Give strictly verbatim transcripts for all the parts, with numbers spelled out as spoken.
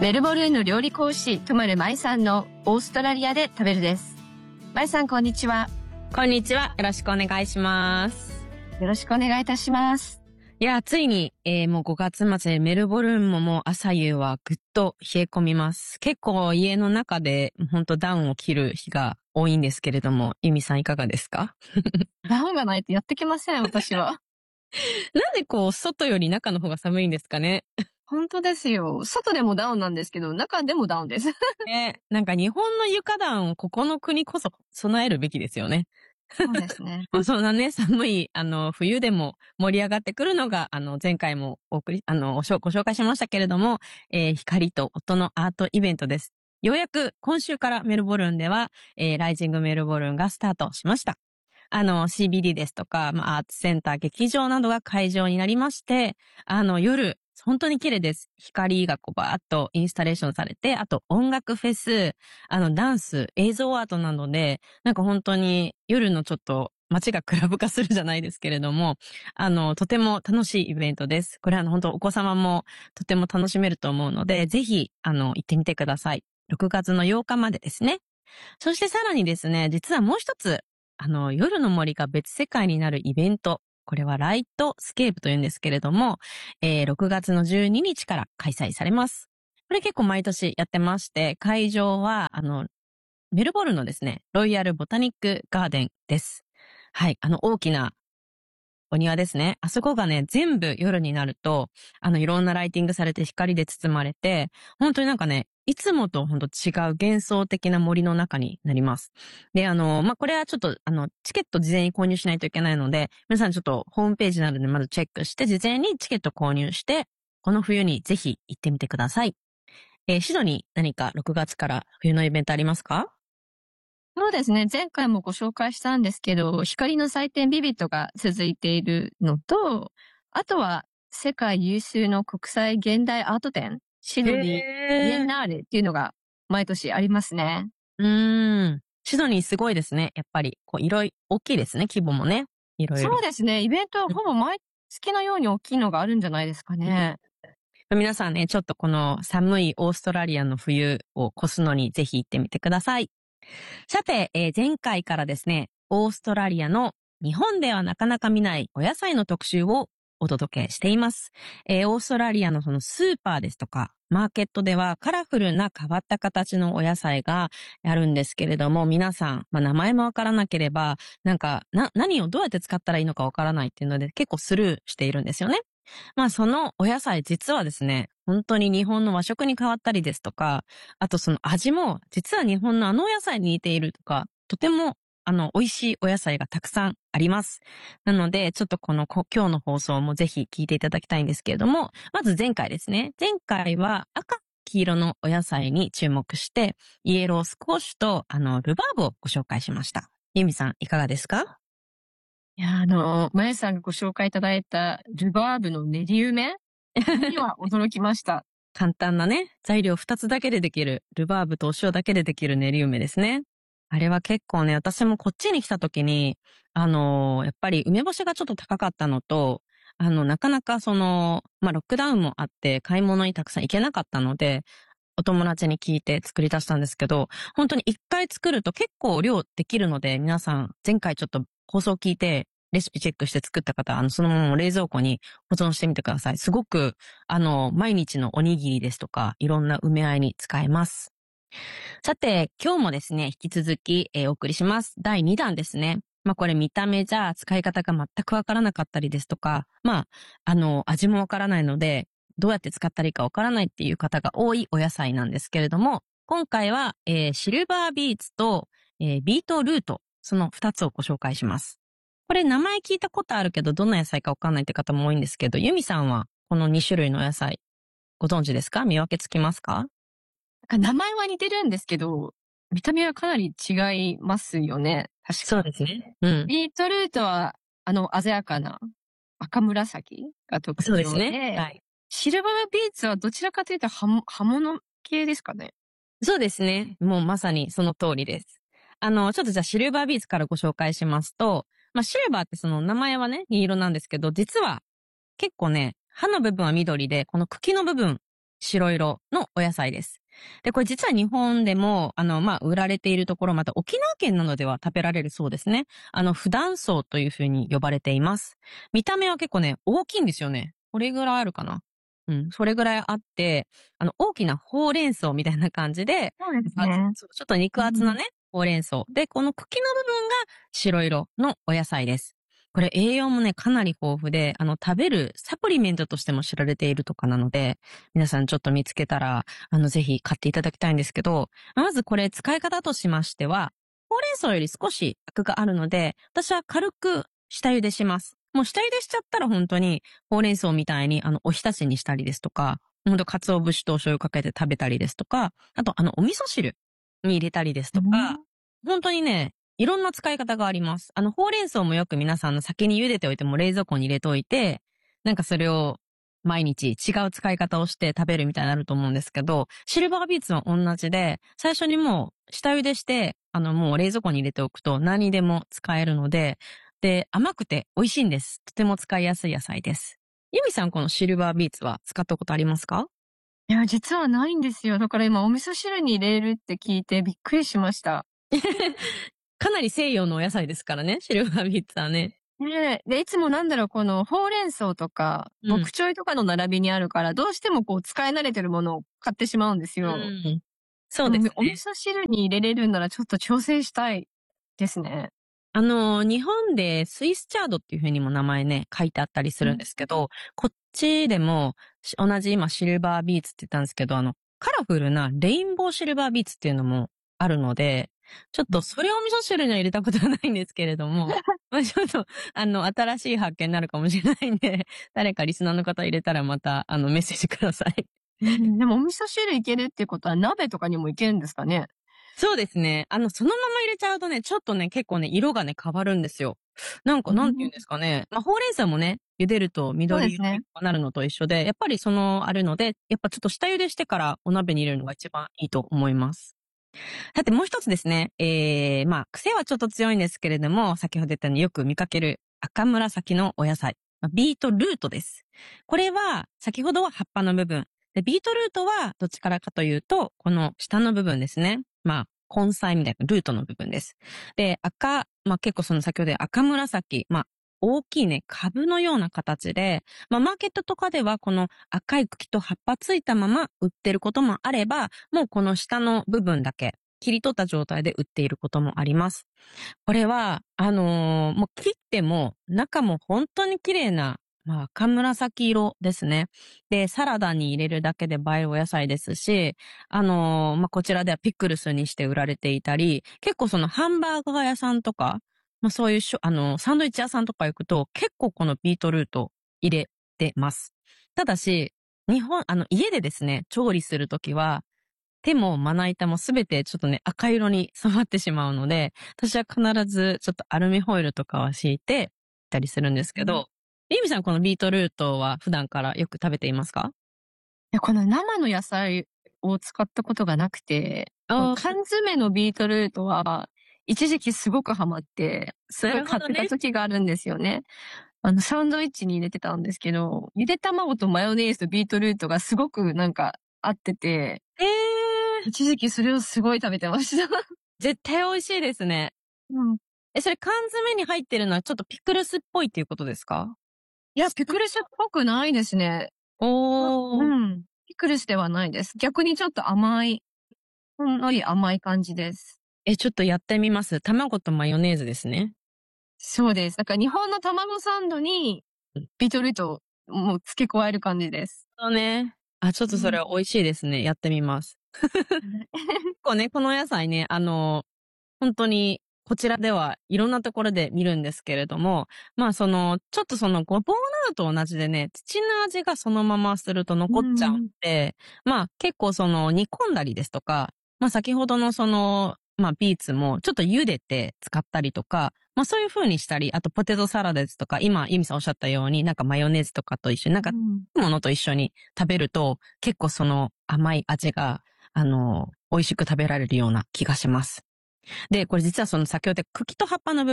メルボルンの料理講師、とまるまいさんのオーストラリアで食べるです。まいさん、こんにちは。 こんにちは。よろしくお願いします。 よろしくお願いいたします。 いや、ついに、えー、もうごがつ末でメルボルンももう朝夕はぐっと冷え込みます。結構家の中でほんとダウンを着る日が多いんですけれども、ユミさんいかがですか？ ダウンがないとやってきません、私は。 なんでこう、外より中の方が寒いんですかね？ 本当ですよ。外でもダウンなんですけど、中でもダウンです。 ね、なんか日本の床ダウンをここの国こそ備えるべきですよね。 そうですね。 もうそんなね、寒い、あの、冬でも盛り上がってくるのが、あの、前回もお送り、あの、ご紹介しましたけれども、えー、光と音のアートイベントです。ようやく今週からメルボルンでは、えー、ライジングメルボルンがスタートしました。あの、シービーディー ですとか、まあ、アーツセンター、劇場などが会場になりまして、あの、夜、本当に綺麗です。光がこうバーッとインスタレーションされて、あと音楽フェス、あの、ダンス、映像アートなどで、なんか本当に夜のちょっと街がクラブ化するじゃないですけれども、あの、とても楽しいイベントです。これはあの、本当お子様もとても楽しめると思うので、ぜひ、あの、行ってみてください。ろくがつのようかまでですね。そしてさらにですね、実はもう一つ、あの、夜の森が別世界になるイベント。これはライトスケープというんですけれども、えー、ろくがつのじゅうににちから開催されます。これ結構毎年やってまして、会場は、あの、メルボルンのですね、ロイヤルボタニックガーデンです。はい、あの大きなお庭ですね。あそこがね、全部夜になると、あの、いろんなライティングされて光で包まれて、本当になんかね、いつもと本当違う幻想的な森の中になります。で、あの、まあ、これはちょっと、あの、チケット事前に購入しないといけないので、皆さんちょっとホームページなどでまずチェックして、事前にチケット購入して、この冬にぜひ行ってみてください。えー、シドに何かろくがつから冬のイベントありますか？ そうですね。前回もご紹介したんですけど、光の祭典ビビットが続いているのと、あとは世界有数の国際現代アート展、シドニービエンナーレっていうのが毎年ありますね。 うーん。シドニーすごいですね。やっぱり、こう、いろいろ、大きいですね。規模もね。いろいろ。 そうですね。イベントはほぼ毎月のように大きいのがあるんじゃないですかね。 皆さんね、ちょっとこの寒いオーストラリアの冬を越すのにぜひ行ってみてください。さて、えー、前回からですね、オーストラリアの日本ではなかなか見ないお野菜の特集をお届けしています。えー、オーストラリアのそのスーパーですとか、マーケットではカラフルな変わった形のお野菜があるんですけれども、皆さん、まあ、名前もわからなければ、なんか、な、何をどうやって使ったらいいのかわからないっていうので結構スルーしているんですよね。まあそのお野菜実はですね、本当に日本の和食に変わったりですとか、あとその味も実は日本のあのお野菜に似ているとか、とてもあの美味しいお野菜がたくさんあります。なのでちょっとこの今日の放送もぜひ聞いていただきたいんですけれども、まず前回ですね。前回は赤黄色のお野菜に注目して、イエロースコーシュとあのルバーブをご紹介しました。ユミさんいかがですか？ いや、あの、まやさんがご紹介いただいたルバーブの練り梅には驚きました。 簡単なね、材料ふたつだけでできる、ルバーブとお塩だけでできる練り梅ですね。あれは結構ね、私もこっちに来た時に、あのー、やっぱり梅干しがちょっと高かったのと、あの、なかなかその、まあ、ロックダウンもあって買い物にたくさん行けなかったので、お友達に聞いて作り出したんですけど、本当に一回作ると結構量できるので、皆さん前回ちょっと放送聞いて、レシピチェックして作った方、あの、そのまま冷蔵庫に保存してみてください。すごく、あの、毎日のおにぎりですとか、いろんな梅和えに使えます。さて、今日もですね、引き続き、えー、お送りします。だいにだんですね。まあ、これ見た目じゃ使い方が全くわからなかったりですとか、まあ、あの、味もわからないので、どうやって使ったらいいかわからないっていう方が多いお野菜なんですけれども、今回は、えー、シルバービーツと、えー、ビートルート、そのふたつをご紹介します。これ名前聞いたことあるけど、どんな野菜かわかんないって方も多いんですけど、ユミさんはこのにしゅるいのお野菜、ご存知ですか？見分けつきますか？ 名前は似てるんですけど、見た目はかなり違いますよね。確かそうですね。うん。 ビートルートは、あの、鮮やかな赤紫が特徴で、 そうですね。はい。 シルバービーツはどちらかというと葉、葉物系ですかね。 そうですね。もうまさにその通りです。あの、ちょっとじゃあシルバービーツからご紹介しますと、まあシルバーってその名前はね、銀色なんですけど、実は結構ね、葉の部分は緑で、この茎の部分、 白色のお野菜です。で、これ実は日本でも、あの、まあ、売られているところ、また沖縄県などでは食べられるそうですね。あの、普段草というふうに呼ばれています。見た目は結構ね、大きいんですよね。これぐらいあるかな。うん、それぐらいあって、あの、大きなほうれん草みたいな感じで、 そうですあね。 そうちょっと肉厚なね、ほうれん草。で、この茎の部分が白色のお野菜です。これ栄養もね、かなり豊富で、あの、食べるサプリメントとしても知られているとかなので、皆さんちょっと見つけたら、あの、ぜひ買っていただきたいんですけど、まずこれ使い方としましては、ほうれん草より少しアクがあるので、私は軽く下茹でします。もう下茹でしちゃったら本当に、ほうれん草みたいに、あの、おひたしにしたりですとか、ほんと、鰹節とお醤油かけて食べたりですとか、あと、あの、お味噌汁に入れたりですとか、本当にね、いろんな使い方があります。あの、ほうれん草もよく皆さんの先に茹でておいても冷蔵庫に入れておいて、なんかそれを毎日違う使い方をして食べるみたいになると思うんですけど、シルバービーツは同じで、最初にもう下茹でして、あの、もう冷蔵庫に入れておくと何にでも使えるので、で、甘くて美味しいんです。とても使いやすい野菜です。ユミさん、このシルバービーツは使ったことありますか？ いや、実はないんですよ。だから今お味噌汁に入れるって聞いてびっくりしました。 かなり西洋のお野菜ですからね、シルバービーツはね。 ねえ。で、いつもなんだろう、このほうれん草とか、 うん。 ボクチョイとかの並びにあるから、どうしてもこう使い慣れてるものを買ってしまうんですうよ。 ん。そうでも、 ですね。 お味噌汁に入れれるんならちょっと挑戦したいですね。 あの、日本でスイスチャードっていう風にも名前ね、書いてあったりするんですけど、こっちでも、し同じ今シルバービーツって言ったんですけど、あの、カラフルなレインボーシルバービーツっていうのもあるので、ちょっとそれを味噌汁には入れたことはないんですけれども、まあ、ちょっと、あの、新しい発見になるかもしれないんで、誰かリスナーの方入れたらまた、あの、メッセージください。 うん、でもお味噌汁いけるっていうことは鍋とかにもいけるんですかね？ そうですね。あの、そのまま入れちゃうとね、ちょっとね、結構ね、色がね、変わるんですよ。なんか、 うん、 なんて言うんですかね。まあ、ほうれん草もね、茹でると緑色にそうですね。 なるのと一緒で、やっぱりその、あるので、やっぱちょっと下茹でしてからお鍋に入れるのが一番いいと思います。さてもう一つですね、えー、まあ、癖はちょっと強いんですけれども、先ほど言ったようによく見かける赤紫のお野菜、まあビートルートです。これは、先ほどは葉っぱの部分。で、ビートルートはどっちからかというと、この下の部分ですね。まあ、根菜みたいなルートの部分です。で、赤、まあ結構その先ほど言った赤紫、まあ、大きいね、株のような形で、まあ、マーケットとかではこの赤い茎と葉っぱついたまま売ってることもあれば、もうこの下の部分だけ切り取った状態で売っていることもあります。これは、あのーもう切っても中も本当に綺麗な、まあ、赤紫色ですね。で、サラダに入れるだけで映えるお野菜ですし、あのーまあ、こちらではピクルスにして売られていたり、結構そのハンバーガー屋さんとか、まあ、そういうしょ、あの、サンドイッチ屋さんとか行くと結構このビートルート入れてます。ただし、日本、あの、家でですね、調理するときは、手もまな板もすべてちょっとね、赤色に染まってしまうので、私は必ずちょっとアルミホイルとかは敷いてたりするんですけど、リーミさんこのビートルートは普段からよく食べていますか？ いや、この生の野菜を使ったことがなくて、このああ、 缶詰のビートルートは、一時期すごくハマって、すなごい買ってたるほどね。 時があるんですよね。あの、サンドイッチに入れてたんですけど、ゆで卵とマヨネーズとビートルートがすごくなんか合ってて、 ええー、 一時期それをすごい食べてました。 絶対美味しいですね。 うん。 え、それ缶詰に入ってるのはちょっとピクルスっぽいっていうことですか？ いや、ピクルスっぽくないですね。あ、うおー。 ん。ピクルスではないです。逆にちょっと甘い、ほんのり甘い感じです。 え、ちょっとやってみます。卵とマヨネーズですね。 そうです。だから日本の卵サンドにビートルートをもう付け加える感じです。 そうね。あ、ちょっとそれうん。 は美味しいですね。やってみます。結構ね、この野菜ね、あの、本当に、こちらではいろんなところで見るんですけれども、まあその、ちょっとそのごぼうなどと同じでね、土の味がそのままするとう残っちゃうんん。 で、まあ結構その煮込んだりですとか、まあ先ほどのその、まあビーツもちょっと茹でて使ったりとか、まあそういう風にしたり、あとポテトサラダですとか、今、ユミさんおっしゃったように、なんかマヨネーズとかと一緒に、なんか、 うん。 ものと一緒に食べると、結構その甘い味が、あの、美味しく食べられるような気がします。で、これ実はその先ほど言った茎と葉っぱの部分。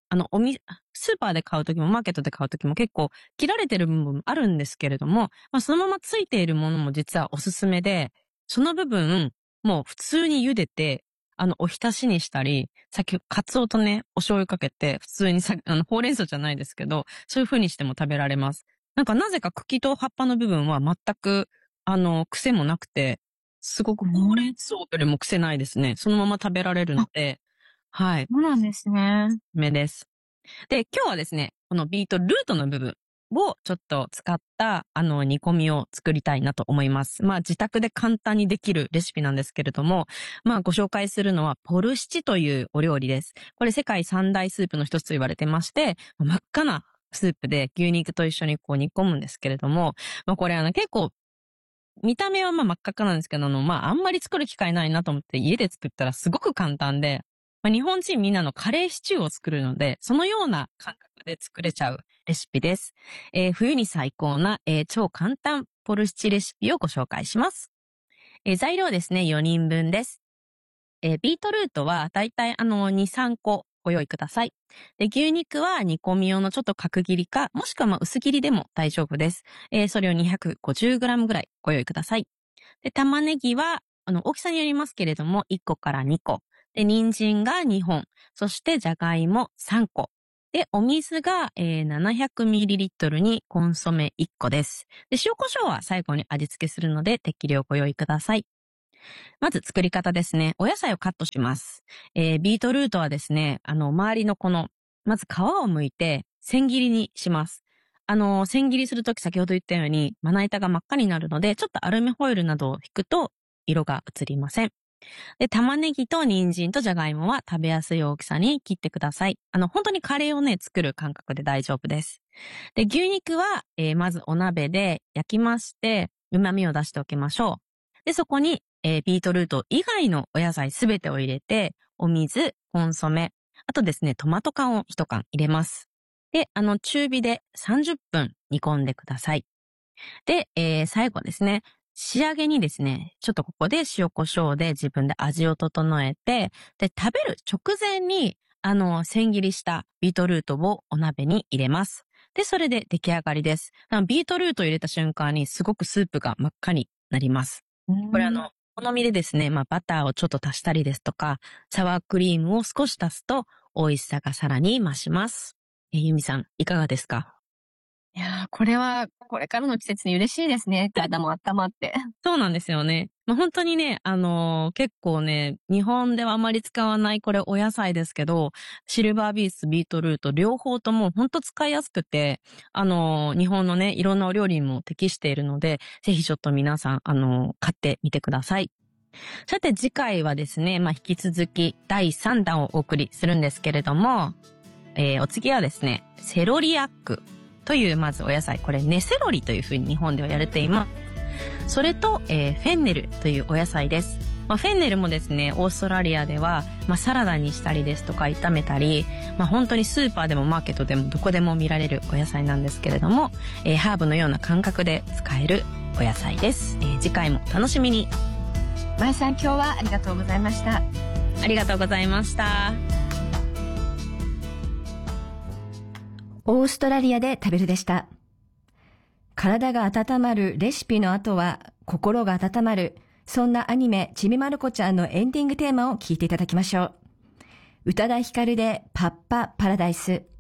あの、おみ、スーパーで買うときもマーケットで買うときも結構切られてる部分もあるんですけれども、まあ、そのままついているものも実はおすすめで、その部分、もう普通に茹でて、あの、おひたしにしたり、さっき、カツオとね、お醤油かけて、普通にさ、あの、ほうれん草じゃないですけど、そういう風にしても食べられます。なんかなぜか茎と葉っぱの部分は全く、あの、癖もなくて、すごくほうれん草よりも癖ないですね。そのまま食べられるので、はい。 そうなんですね。 目です。で、今日はですね、このビートルートの部分をちょっと使った、あの、煮込みを作りたいなと思います。まあ、自宅で簡単にできるレシピなんですけれども、まあ、ご紹介するのは、ポルシチというお料理です。これ世界三大スープの一つと言われてまして、真っ赤なスープで牛肉と一緒にこう煮込むんですけれども、まあ、これあの結構、見た目はまあ真っ赤っかなんですけど、あの、まあ、あんまり作る機会ないなと思って家で作ったらすごく簡単で、まあ、日本人みんなのカレーシチューを作るので、そのような感覚で作れちゃうレシピです。えー冬に最高な、えー超簡単ポルシチレシピをご紹介します。えー材料ですね、よにんぶんです。えービートルートはだいたいあの、に、さんこご用意ください。で、牛肉は煮込み用のちょっと角切りか、もしくはまあ薄切りでも大丈夫です。えーそれを にひゃくごじゅうグラム ぐらいご用意ください。で、玉ねぎは、あの、大きさによりますけれども、いっこからにこ。で、人参がにほん。そして、じゃがいもさんこ。で、お水が、えー、ななひゃくミリリットル にコンソメいっこです。で、塩コショウは最後に味付けするので、適量ご用意ください。まず作り方ですね。お野菜をカットします。えー、ビートルートはですね、あの、周りのこの、まず皮を剥いて、千切りにします。あの、千切りするとき先ほど言ったように、まな板が真っ赤になるので、ちょっとアルミホイルなどを引くと、色が映りません。で、玉ねぎと人参とじゃがいもは食べやすい大きさに切ってください。あの、本当にカレーをね、作る感覚で大丈夫です。で、牛肉は、えーまずお鍋で焼きまして、旨味を出しておきましょう。で、そこに、えービートルート以外のお野菜すべてを入れて、お水、コンソメ、あとですね、トマト缶をいち缶入れます。で、あの、中火でさんじゅっぷん煮込んでください。で、えー最後ですね、仕上げにですね、ちょっとここで塩コショウで自分で味を整えて、で、食べる直前に、あの、千切りしたビートルートをお鍋に入れます。で、それで出来上がりです。あのビートルートを入れた瞬間にすごくスープが真っ赤になります。これあの、お好みでですね、まあバターをちょっと足したりですとか、サワークリームを少し足すと美味しさがさらに増します。えー、ゆみさん、いかがですか？ いやー、これは、これからの季節に嬉しいですね。体も温まって。 そうなんですよね。まあ、本当にね、あのー結構ね、日本ではあまり使わないこれお野菜ですけど、シルバービーツ、ビートルート、両方とも本当使いやすくて、あのー日本のね、いろんなお料理にも適しているので、ぜひちょっと皆さん、あのー買ってみてください。さて次回はですね、まあ、引き続きだいさんだんをお送りするんですけれども、えーお次はですね、セロリアックというまずお野菜、これネセロリというふうに日本では言われています。それと、えーフェンネルというお野菜です。まあ、フェンネルもですね、オーストラリアでは、まあ、サラダにしたりですとか炒めたり、まあ、本当にスーパーでもマーケットでもどこでも見られるお野菜なんですけれども、えーハーブのような感覚で使えるお野菜です。えー次回も楽しみに。 まえさん、今日はありがとうございました。 ありがとうございました。 オーストラリアで食べるでした。体が温まるレシピの後は心が温まる、そんなアニメちびまる子ちゃんのエンディングテーマを聞いていただきましょう。宇多田ヒカルでパッパパラダイス。